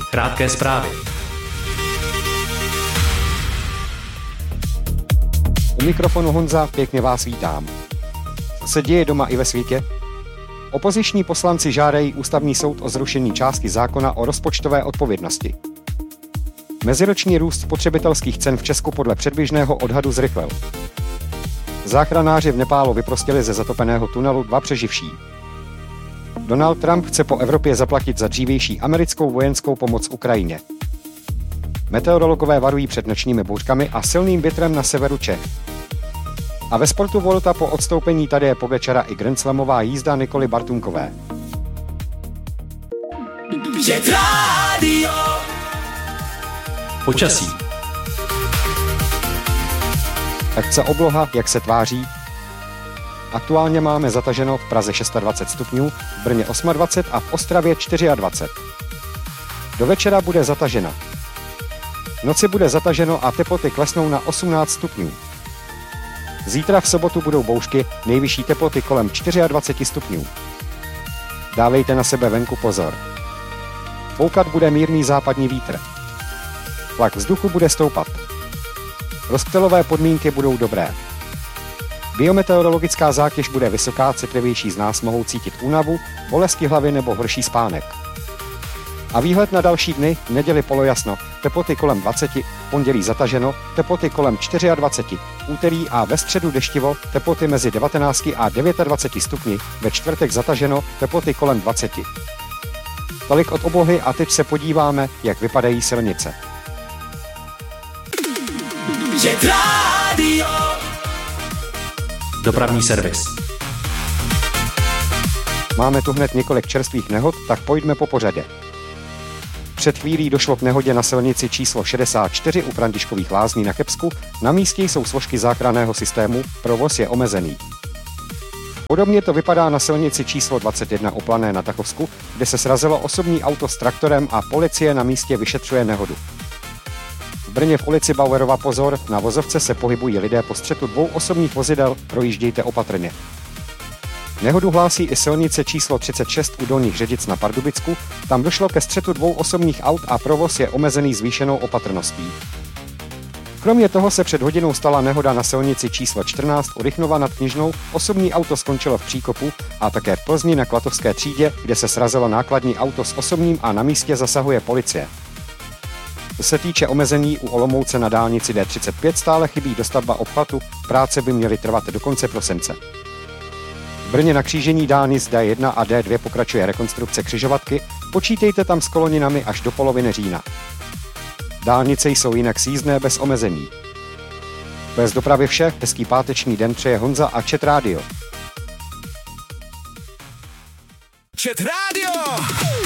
Krátké zprávy. U mikrofonu Honza, pěkně vás vítám. Co se děje doma i ve světě? Opoziční poslanci žádají ústavní soud o zrušení části zákona o rozpočtové odpovědnosti. Meziroční růst spotřebitelských cen v Česku podle předběžného odhadu zrychlil. Záchranáři v Nepálu vyprostili ze zatopeného tunelu 2 přeživší. Donald Trump chce po Evropě zaplatit za dřívější americkou vojenskou pomoc Ukrajině. Meteorologové varují před nočními bouřkami a silným větrem na severu Čech. A ve sportu Volta po odstoupení Tadeje Pogačara i grandslamová jízda Nikoly Bartunkové. Počasí. Tak co obloha, jak se tváří? Aktuálně máme zataženo v Praze 26 stupňů, v Brně 28 a v Ostravě 24. Do večera bude zatažena. V noci bude zataženo a teploty klesnou na 18 stupňů. Zítra v sobotu budou bouřky, nejvyšší teploty kolem 24 stupňů. Dávejte na sebe venku pozor. Foukat bude mírný západní vítr. Tlak vzduchu bude stoupat. Rozptylové podmínky budou dobré. Biometeorologická zátěž bude vysoká, citlivější z nás mohou cítit únavu, bolesti hlavy nebo horší spánek. A výhled na další dny, v neděli polojasno, teploty kolem 20, pondělí zataženo, teploty kolem 24, úterý a ve středu deštivo, teploty mezi 19 a 29 stupni, ve čtvrtek zataženo, teploty kolem 20. Tolik od oblohy a teď se podíváme, jak vypadají silnice. Dopravní servis. Máme tu hned několik čerstvých nehod, tak pojďme po pořadě. Před chvílí došlo k nehodě na silnici číslo 64 u Františkových Lázní na Chebsku. Na místě jsou složky záchranného systému, provoz je omezený. Podobně to vypadá na silnici číslo 21 u Plané na Tachovsku, kde se srazilo osobní auto s traktorem a policie na místě vyšetřuje nehodu. V Brně v ulici Bauerova pozor, na vozovce se pohybují lidé po střetu 2 osobních vozidel, projíždějte opatrně. Nehodu hlásí i silnice číslo 36 u Dolních Ředic na Pardubicku, tam došlo ke střetu 2 osobních aut a provoz je omezený zvýšenou opatrností. Kromě toho se před hodinou stala nehoda na silnici číslo 14 u Rychnova nad Knižnou, osobní auto skončilo v příkopu a také v Plzni na Klatovské třídě, kde se srazilo nákladní auto s osobním a na místě zasahuje policie. Co se týče omezení u Olomouce na dálnici D35 stále chybí dostavba obchvatu, práce by měly trvat do konce prosince. V Brně na křížení dálnic D1 a D2 pokračuje rekonstrukce křižovatky, počítejte tam s koloninami až do poloviny října. Dálnice jsou jinak sjízdné bez omezení. To je z dopravy vše, hezký páteční den přeje Honza a Chat Radio. Chat Radio!